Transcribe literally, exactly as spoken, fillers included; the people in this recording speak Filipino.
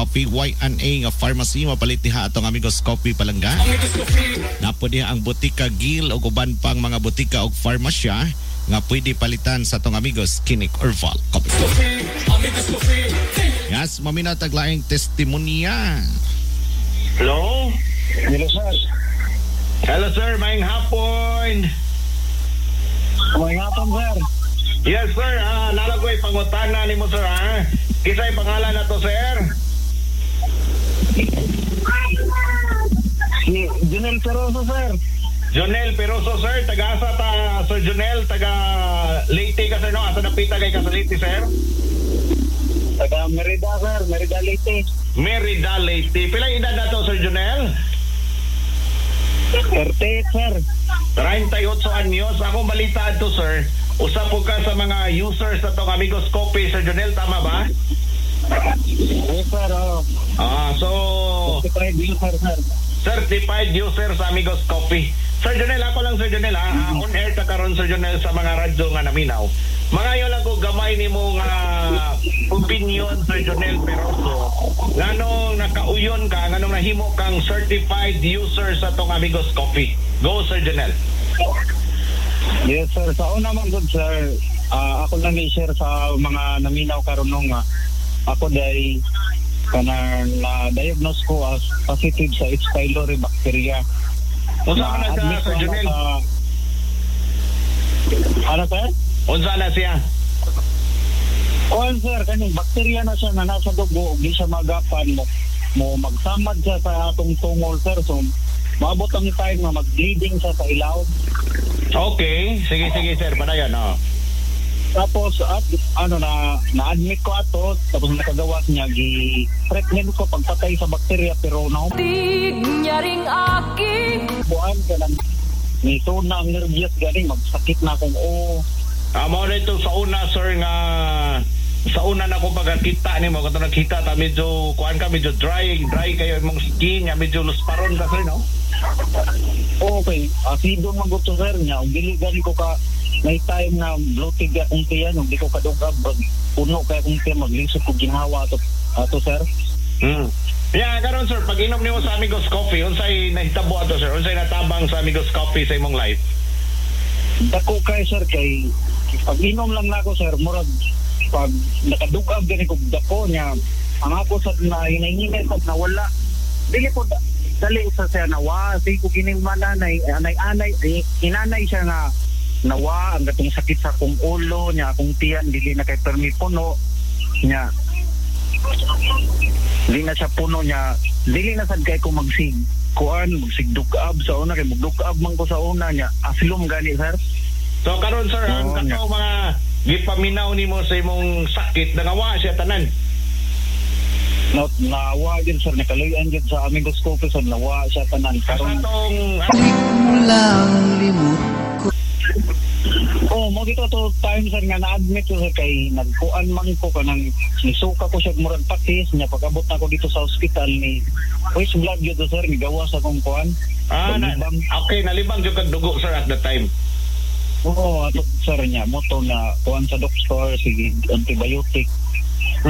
Coffee Y and A nga pharmacy mapalit diha atong Amigos Coffee Palangga. Napo diha ang Botika Gil ug uban pang mga botika ug farmasya nga pwede palitan sa atong Amigos Kinik Orval Coffee. Yes, mamina taglaing testimonya. Hello? Hello, sir. Hello, sir. Maayong hapon. Maayong hapon, sir. Yes, sir. Uh, nalagoy pangutana ni mo, sir, ha? Kisa'y pangalan na to, sir? Si Junel Peroso, sir. Junel Peroso, sir. Taga-asa ta, Sir Junel. Taga Leyte ka, sir, no? Asa napita kay ka sa Leyte, sir? Taga Merida, sir. Merida, Leyte. Merida, Leyte. Pilang edad na to, Sir Junel? thirty-eight, sir. thirty-eight anyos. Akong balita to, sir. Usa po ka sa mga users na itong Amigos Coffee, Sir Junel. Tama ba? Yes, sir. Oh. Ah, so... Certified user, sir. Certified user sa Amigos Coffee. Sir Junel, ako lang, Sir Junel, ha? Uh, on air ka karon, Sir Junel, sa mga radyo nga naminaw. Mga lang ko gamay ni mong uh, opinion, Sir Junel Peroso. Nganong nakauyon ka, nganong nahimo kang certified user sa tong Amigos Coffee. Go, Sir Junel. Yes, sir. Sa una man, good, sir. Uh, ako lang i-share sa mga naminaw karon nung uh, ako dahil kana na-diagnose ko as positive sa H. pylori bacteria. Unsa ka na sa Sir Junel? Uh, ano, sir? Unsa na siya? Oh, sir, kaning bakterya na siya na nasa dugo, di siya magapan mo. Mo magsamad siya sa atong tungol, sir. So, maabot ang time na mag-bleeding siya sa ilaw. Okay. Sige, sige, sir. Padayon, oh. Tapos, at, ano na, na-admit ko ato, tapos nakagawas niya, gi-treatment ko pagpatay sa bakterya, pero na niya ring aking buwan ka lang. Nito na ang nervyos galing, magsakit na akong o. Amo uh, nito sa una, sir, nga sa una na ko pagkita ni mo, kato nakita ta medyo kuan ka, medyo dry, dry kayo imong skin, nga medyo lusparon ka, sir, no? Okay, asido maguto, sir, niya. Dili gani ko ka, may time na bloated akong tiyan, hindi ko kadugab, puno kaya akong tiyan, maglisod ko ginawa ato, ato, sir. Hmm. Yeah, karon, sir, pag inom niyo sa Amigos Coffee, unsay nahitabo ato, sir? Unsay natabang sa Amigos Coffee sa imong life? Dako kay, sir, kay pag inom lang na ako, sir, murag pag nakadugab gani ko dako niya, ang ako sa na hinahinay sa nawala, dili ko dali sa siya nawa, di ko ginimala na anay-anay, inanay siya nga nawa, ang gatong sakit sa akong ulo niya, akong tiyan, dili na kay permi puno niya, dili na siya puno niya, dili na sad kay ko magsig kuan, magsig dugab sa una, kay magdugab man ko sa una niya, asilom gani, sir. So karon, sir, oh, ang kato mga gipaminaw nimo sa imong sakit, nangawa siya tanan? No, nawa din, sir, nakaluyan din sa Amigos Coffee, sir, nawa siya tanan. Karon atong lang limot ko. Oh, mo dito to time, sir, nga na-admit ko, sir, kay nagkuan man ko kanang nisuka ko siya murag patis niya pag-abot na ko dito sa ospital ni West Blood yun to, sir, nigawa sa kong kuan. Ah, na, okay, nalibang yung kagdugo, sir, at the time. Oo, ato, sir, niya moto na kuan sa doktor, sige, antibiotic.